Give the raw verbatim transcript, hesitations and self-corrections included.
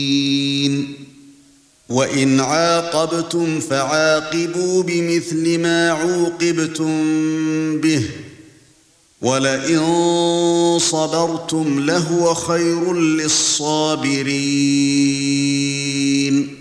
وَإِنْ عَاقَبْتُمْ فَعَاقِبُوا بِمِثْلِ مَا عُوقِبْتُمْ بِهِ وَلَئِن صَبَرْتُمْ لَهُوَ خَيْرٌ لِلصَّابِرِينَ